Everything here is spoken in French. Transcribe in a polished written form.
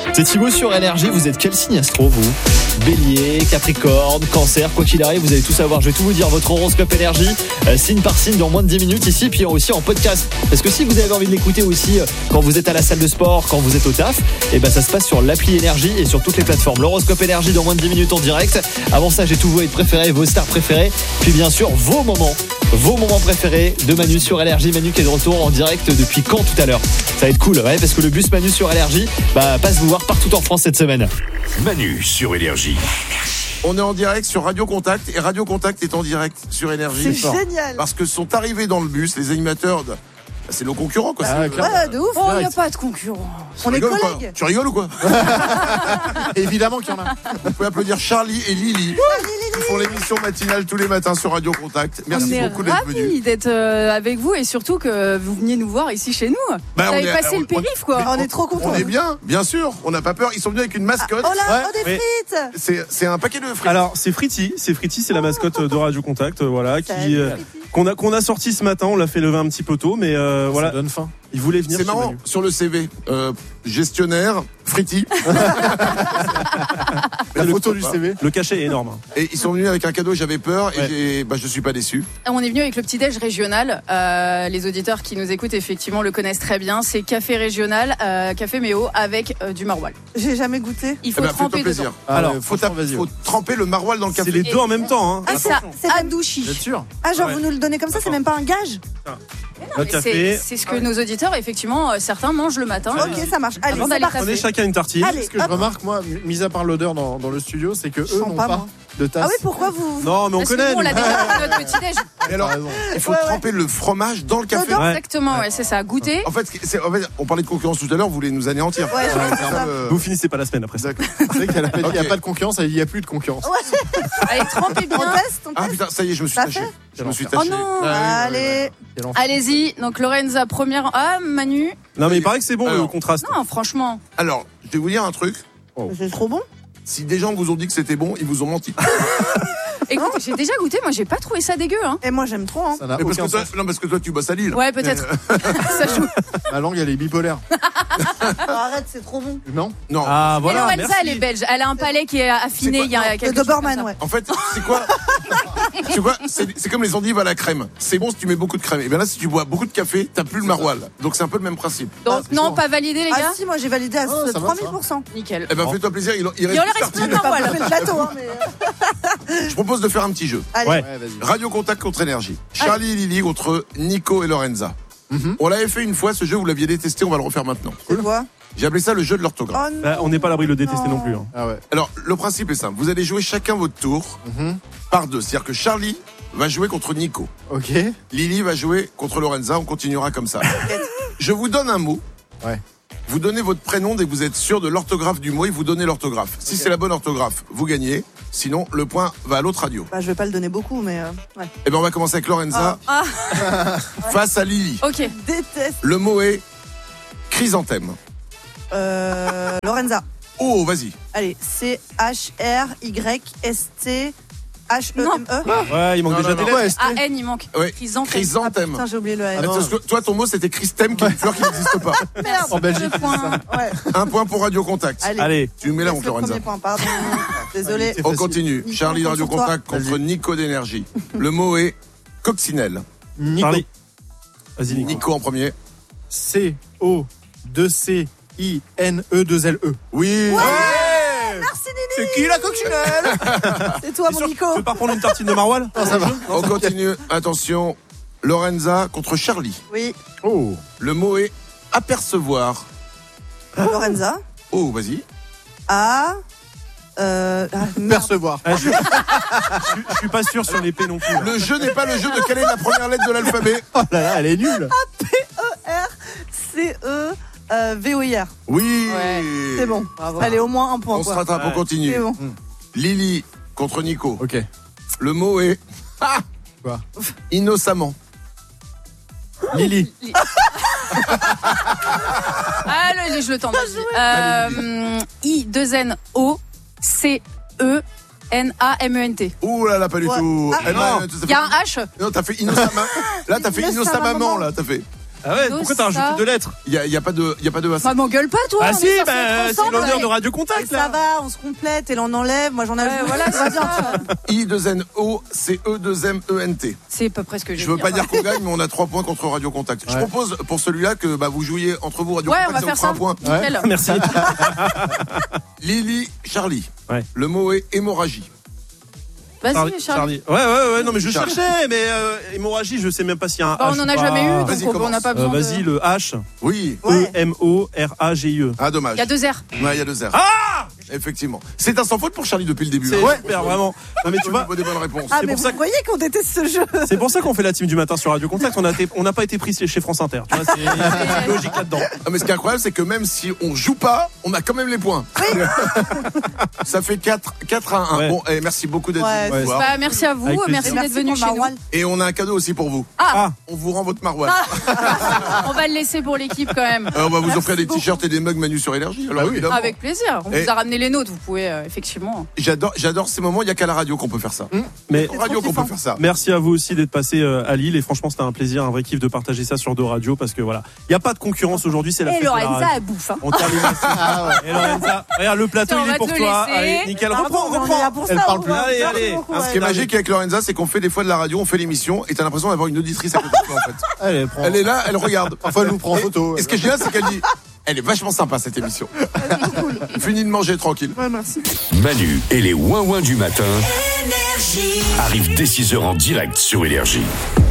C'est Thibaut sur Énergie. Vous êtes quel signe astro, vous? Bélier, Capricorne, Cancer, quoi qu'il arrive, vous allez tout savoir. Je vais tout vous dire, votre horoscope Énergie, signe par signe, dans moins de 10 minutes ici, puis aussi en podcast. Parce que si vous avez envie de l'écouter aussi quand vous êtes à la salle de sport, quand vous êtes au taf, et ben ça se passe sur l'appli Énergie et sur toutes les plateformes. L'horoscope Énergie dans moins de 10 minutes en direct. Avant ça, j'ai tous vos hits préférés, vos stars préférées, puis bien sûr vos moments préférés de Manu sur Énergie. Manu qui est de retour en direct depuis quand tout à l'heure? Ça va être cool, ouais, parce que le bus Manu sur Énergie passe vous voir partout en France cette semaine. Manu sur Énergie. On est en direct sur Radio Contact et Radio Contact est en direct sur Énergie. C'est génial. Parce que sont arrivés dans le bus les animateurs c'est nos concurrents quoi. Ouais, de ouf. Oh, il n'y a pas de concurrence. On est rigoles ou quoi collègues. Tu rigoles ou quoi? Évidemment qu'il y en a. Vous pouvez applaudir Charlie et Lily. Ils font l'émission matinale tous les matins sur Radio Contact. Merci beaucoup d'être venus. Ravis d'être avec vous et surtout que vous veniez nous voir ici chez nous. Bah, vous on avez est- passé on- le périph' quoi. On est trop contents. On est bien sûr, on n'a pas peur. Ils sont venus avec une mascotte. Oh là, Ouais, des mais- frites. C'est un paquet de frites. Alors c'est Fritty, c'est la mascotte de Radio Contact, voilà, qu'on a sorti ce matin. On l'a fait lever un petit peu tôt, mais voilà. Ça donne faim. Il voulait venir. C'est chez marrant, Manu. sur le CV, gestionnaire, Fritty. La photo du CV. Le cachet est énorme. Et ils sont venus avec un cadeau, j'avais peur Ouais. et je suis pas déçu. On est venu avec le petit-déj régional. Les auditeurs qui nous écoutent effectivement le connaissent très bien. C'est café régional, café Méo avec du maroilles. J'ai jamais goûté. Il faut Eh ben, fais-toi tremper plaisir. dedans. Alors, faut franchement, vas-y. tremper le maroilles dans le C'est café. les deux en même temps. Hein. Ah, ça, c'est Adouchi. Vous êtes sûr? Ah, genre, Ouais. vous nous le donnez comme ça, c'est même pas un gage. Le Mais café. c'est ce que nos auditeurs, effectivement, certains mangent le matin. Ok, ça marche. Allez, Avant c'est d'aller parti. Prenez chacun une tartine. Allez, Ce que je hop. remarque, moi, mis à part l'odeur dans le studio, c'est que eux sens n'ont pas, pas moi. de tasse. Ah oui, pourquoi vous. Non, mais on Parce que connaît. nous, on l'a nous. déjà pris notre petit-déj. Et alors, T'as raison. il faut Ouais, tremper le fromage dans le café. Dedans. Ouais. Exactement, ouais, c'est ça. Goûter. En fait, on parlait de concurrence tout à l'heure, vous voulez nous anéantir. Ouais, je pense que c'est ça. Vous finissez pas la semaine après ça. D'accord. C'est vrai qu'elle a dit, il n'y a Ok. pas de concurrence, il n'y a plus de concurrence. Allez, trempez On bien. teste, on Ah teste. putain, ça y est, je me suis T'as taché. fait Je me suis Oh taché. non. Allez. Quel enfer. Allez-y. Donc Lorenza première. Ah Manu. Non, mais il paraît que c'est bon Alors. le contraste. Non, franchement. Alors, je vais vous dire un truc. C'est trop bon. Si des gens vous ont dit que c'était bon, ils vous ont menti. Écoute, j'ai déjà goûté. Moi, j'ai pas trouvé ça dégueu. Hein. Et moi, j'aime trop. Hein. Ça n'a Mais parce aucun que toi, sens. non, parce que toi, tu bosses à Lille. Ouais, peut-être. Ça joue. Ma langue, elle est bipolaire. Arrête, c'est trop bon. Non? Non. Ah Mais voilà. Lorenza, merci. elle est belge. Elle a un palais qui est affiné. C'est quoi Il y a Le quelque chose Doberman, comme ça. ouais. En fait, c'est quoi? C'est comme les endives à la crème. C'est bon si tu mets beaucoup de crème. Et bien là, si tu bois beaucoup de café, t'as plus le maroilles. Donc c'est un peu le même principe. Donc, c'est non, chaud. pas validé, les Ah gars. si, moi j'ai validé à Oh, ça va, 3000%. Nickel. Eh ben, fais-toi plaisir. Il Il en reste reste une plus tartine. d'un Pas poil. fait le plateau, hein, mais. Je propose de faire un petit jeu. Allez. Ouais. Ouais, vas-y. Radio Contact contre Énergie. Charlie et Lily contre Nico et Lorenza. On l'avait fait une fois, ce jeu, vous l'aviez détesté, on va le refaire maintenant. C'est quoi? J'ai appelé ça le jeu de l'orthographe. Oh non. Bah, on n'est pas à l'abri de le détester non plus. Hein. Ah ouais. Alors, le principe est simple. Vous allez jouer chacun votre tour par deux. C'est-à-dire que Charlie va jouer contre Nico. Ok. Lily va jouer contre Lorenza. On continuera comme ça. Je vous donne un mot. Ouais. Vous donnez votre prénom dès que vous êtes sûr de l'orthographe du mot et vous donnez l'orthographe. Si c'est la bonne orthographe, vous gagnez. Sinon, le point va à l'autre radio. Bah, je vais pas le donner beaucoup, mais. Ouais. Eh bien, on va commencer avec Lorenza Ah, face à Lily. ok. Déteste. Le mot est chrysanthème. Lorenza. Oh, vas-y. Allez, C-H-R-Y-S-T-H-E-M-E. Ouais, il manque Non, déjà non, des non. lettres. A N, il manque. Ouais. Chrysanthème. Chrysanthème. Putain, j'ai oublié le Ah, N. parce que toi, ton mot, c'était Christème, qui est une fleur qui n'existe pas. Merde. En Belgique, Deux points. Ouais. Un point pour Radio Contact. Allez. Allez. Tu mets la Laisse honte, le Lorenza. premier point, pardon. Désolé. C'est On facile. continue. Nico, Charlie de on Radio compte sur toi. Contact contre Vas-y. Nico d'énergie. Le mot est coccinelle. Nico. Charlie. Vas-y, Nico. Nico en premier. C-O-2-C-I-N-E-2-L-E. Oui. Merci, Nini. C'est qui la coccinelle? C'est toi, T'es mon sûr que tu Nico. peux pas prendre une tartine de maroilles? Non, ça va. On continue. Attention. Lorenza contre Charlie. Oui. Oh. Le mot est apercevoir. Lorenza. Oh, vas-y. Merde. Percevoir. Ah, je suis pas sûr sur l'épée non plus. Le jeu n'est pas le jeu de quelle est la première lettre de l'alphabet. Oh là là, elle est nulle. C-E-V-O-I-R. Oui. Ouais. C'est bon. Allez, au moins un point. On se quoi. rattrape, on Ouais. continue. C'est bon. Lily contre Nico. Ok. Le mot est Quoi? innocemment. Lily. Allez, je le tente. I-2-N-O-C-E-N-A-M-E-N-T. Ouh là là, pas du Ouais. tout. Ah, Eh ben, non. ça fait- Il y a un H. Non, t'as fait innocemment. Là, t'as fait innocemment, là, t'as fait. Ah ouais, pourquoi t'as rajouté 2 lettres? Il y a pas de A. Bah, m'engueule pas, toi. Ah on si, est censé bah, être c'est ensemble, l'honneur là. de Radio Et Contact ça là. va, on se complète et là on enlève. Moi j'en ajoute. Voilà, c'est ça. I2NO-CE2MENT. C'est à peu près ce que j'ai Je veux pas dire qu'on gagne, mais on a 3 points contre Radio Contact. Je Ouais. propose pour celui-là que vous jouiez entre vous Radio Ouais, Contact, on va ça faire vous fera ça. un point. Nickel. Merci. Lily, Charlie. Ouais. Le mot est hémorragie. Vas-y, Charlie. Ouais, non mais je Charlie. cherchais, mais hémorragie, je sais même pas s'il y a un Bah, H. on en ou a pas. jamais eu, Vas-y, donc on commence. n'a pas besoin. Vas-y, le H. Oui. Ouais. E-M-O-R-A-G-E. Ah, dommage. Il y a 2 R. Ouais, il y a 2 R. Ah Effectivement. C'est un sans faute pour Charlie depuis le début. C'est hein. super, vraiment. Non mais tu Au vois, niveau des bonnes réponses. Ah c'est mais pour ça vous voyez qu'on déteste ce jeu. c'est pour ça qu'on fait la team du matin sur Radio Contact. On n'a pas été pris chez France Inter. Tu vois, il y a une logique là-dedans. Ah, mais ce qui est incroyable, c'est que même si on joue pas, on a quand même les points. Ça fait 4 à 1. Ouais. Bon, merci beaucoup d'être Ouais, venu nous voir. Bah, merci à vous, Avec plaisir. merci d'être venu pour chez nous. Marouane. Et on a un cadeau aussi pour vous. Ah, On vous rend votre maroilles. On va le laisser pour l'équipe quand même. On va vous Merci offrir des beaucoup. t-shirts et des mugs Manu sur Énergie. Alors, évidemment. Avec plaisir. On Et- vous a ramené les nôtres, vous pouvez effectivement. J'adore ces moments, il n'y a qu'à la radio qu'on peut faire ça. mais En radio qu'on peut faire ça. merci à vous aussi d'être passé à Lille et franchement c'était un plaisir, un vrai kiff de partager ça sur 2 radios parce que voilà, il y a pas de concurrence aujourd'hui, c'est la Et fête de la Lorenza, radio. elle bouffe. Hein. On termine là-dessus. Et Lorenza, regarde le plateau, Tiens, on il est va pour te toi. laisser. Allez, nickel, Pardon, reprends. on est là pour Elle ça, parle au plus. revoir. Allez, Merci allez. beaucoup, Un Ce qui est ouais. magique avec Lorenza, c'est qu'on fait des fois de la radio, on fait l'émission et t'as l'impression d'avoir une auditrice à côté de toi en fait. Allez, prends. Elle est là, elle regarde. Parfois, elle nous prend en photo. Et ce qui est génial, c'est qu'elle dit elle est vachement sympa cette émission. Fini de manger tranquille. Ouais, merci. Manu et les ouin-ouin du matin arrivent dès 6h en direct sur Énergie.